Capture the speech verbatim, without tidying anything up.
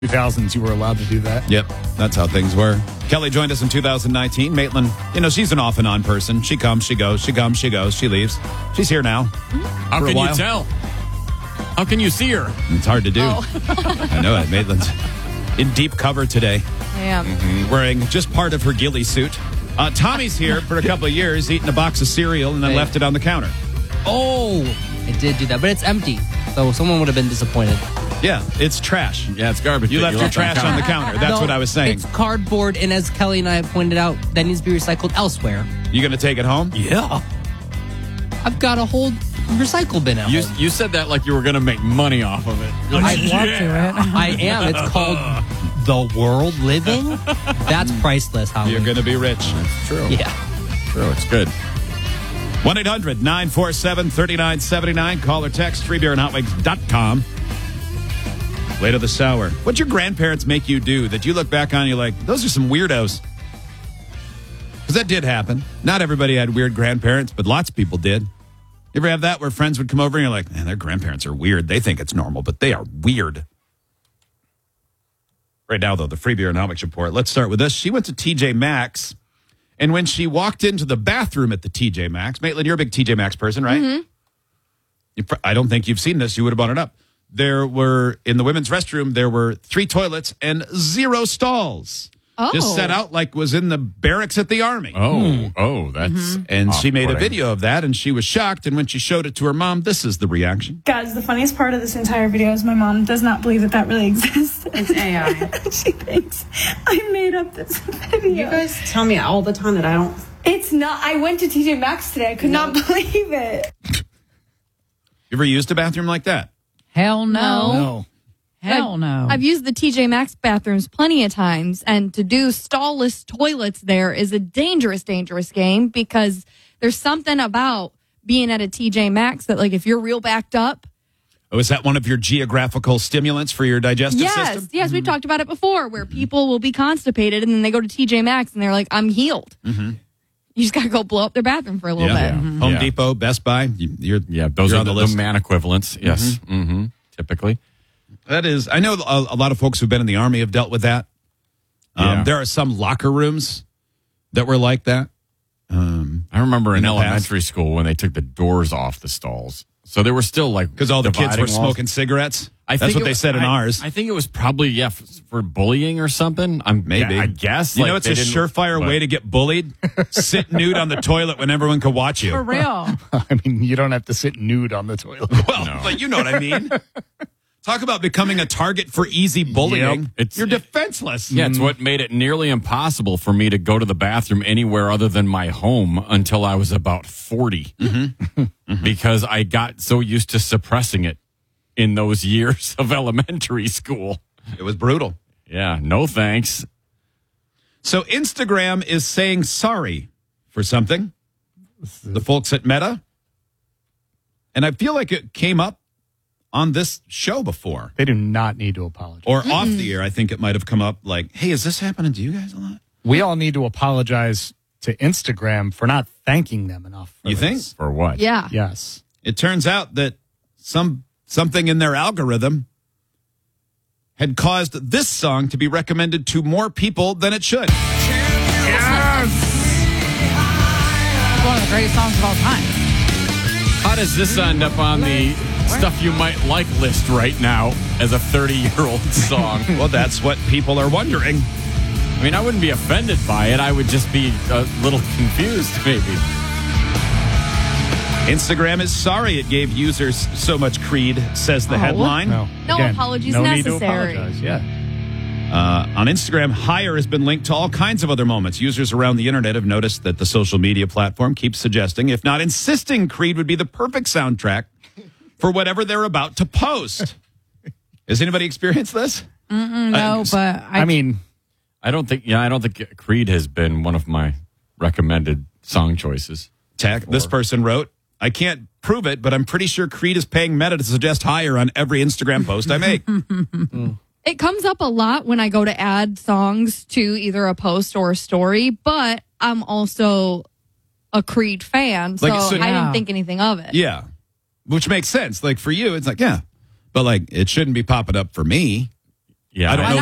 two thousands, you were allowed to do that. Yep, that's how things were. Kelly joined us in two thousand nineteen. Maitland, you know, she's an off and on person. She comes, she goes, she comes, she goes, she leaves. She's here now. How can you tell? How can you see her? It's hard to do. Oh. I know it. Maitland's in deep cover today. I am. Mm-hmm. Wearing just part of her ghillie suit. Uh, Tommy's here for a couple of years, eating a box of cereal and then Hey. left it on the counter. Oh, I did do that, but it's empty. So someone would have been disappointed. Yeah, it's trash. Yeah, it's garbage. You that left your trash on the counter. That's No, what I was saying. It's cardboard, and as Kelly and I pointed out, that needs to be recycled elsewhere. You going to take it home? Yeah. I've got a whole recycle bin at You, home. you said that like you were going to make money off of it. You're like, I'd love to it. I am. It's called The World Living. That's priceless, Holly. You're going to be rich. It's true. Yeah. True. It's good. one eight hundred nine four seven three nine seven nine. Call or text free beer and hot wings dot com. Way to the sour. What'd your grandparents make you do that you look back on and you're like, those are some weirdos? Because that did happen. Not everybody had weird grandparents, but lots of people did. You ever have that where friends would come over and you're like, man, their grandparents are weird. They think it's normal, but they are weird. Right now, though, the free beer and hot wings report. Let's start with this. She went to T J Maxx. And when she walked into the bathroom at the T J Maxx, Maitland, you're a big T J Maxx person, right? Mm-hmm. You, I don't think you've seen this. You would have brought it up. There were, in the women's restroom, there were three toilets and zero stalls. Oh. Just set out like was in the barracks at the Army. Oh, oh, that's. And she made a off-putting. video of that, and she was shocked. And when she showed it to her mom, this is the reaction. Guys, the funniest part of this entire video is my mom does not believe that that really exists. It's A I. She thinks I made up this video. You guys tell me all the time that I don't. It's not. I went to T J Maxx today. I could not believe it. You ever used a bathroom like that? Hell no. No. Hell no. I've used the T J Maxx bathrooms plenty of times, and to do stallless toilets there is a dangerous, dangerous game because there's something about being at a T J Maxx that, like, if you're real backed up. Oh, is that one of your geographical stimulants for your digestive Yes, system? yes, we've talked about it before, where people will be constipated and then they go to T J Maxx and they're like, I'm healed. Mm-hmm. You just got to go blow up their bathroom for a little Yeah. bit. Yeah. Home Yeah. Depot, Best Buy. You, you're, Yeah, those you're are on the, the the, list. man equivalents. Yes. Mm-hmm. Typically. That is, I know a, a lot of folks who've been in the Army have dealt with that. Um, Yeah. There are some locker rooms that were like that. Um, I remember in, In the elementary school when they took the doors off the stalls. So they were still like. because all the kids dividing were walls. smoking cigarettes. I That's think what it they was- said in I- ours. I think it was probably, yeah, f- for bullying or something. I'm Maybe. I guess. You like, know, it's they a didn't- surefire but- way to get bullied. Sit nude on the toilet when everyone could watch For you. real. I mean, you don't have to sit nude on the toilet. Well, No. but you know what I mean. Talk about becoming a target for easy bullying. Yep. It's- You're defenseless. Yeah, it's what made it nearly impossible for me to go to the bathroom anywhere other than my home until I was about forty. Mm-hmm. Because I got so used to suppressing it in those years of elementary school. It was brutal. Yeah, no thanks. So Instagram is saying sorry for something. The folks at Meta. And I feel like it came up on this show before. They do not need to apologize. Or off the air, I think it might have come up like, hey, is this happening to you guys a lot? We all need to apologize to Instagram for not thanking them enough. for You think? this. For what? Yeah. Yes. It turns out that some something in their algorithm had caused this song to be recommended to more people than it should. It's one of the greatest songs of all time. How does this end up on the stuff you might like list right now as a thirty-year-old song? Well, that's what people are wondering. I mean, I wouldn't be offended by it. I would just be a little confused, maybe. Instagram is sorry it gave users so much Creed, says the Oh. headline. No. No Again, apologies no need to necessary. apologize. Yeah. Uh, on Instagram, Higher has been linked to all kinds of other moments. Users around the internet have noticed that the social media platform keeps suggesting, if not insisting, Creed would be the perfect soundtrack for whatever they're about to post. Has anybody experienced this? No, but I, I mean, I don't think, yeah, I don't think Creed has been one of my recommended song choices. Tech, this person wrote, I can't prove it, but I'm pretty sure Creed is paying Meta to suggest Higher on every Instagram post I make. It comes up a lot when I go to add songs to either a post or a story, but I'm also a Creed fan, so, Like, so- I Yeah. didn't think anything of it. Yeah, which makes sense. Like for you, it's like, yeah, but like it shouldn't be popping up for me. Yeah, I don't I- know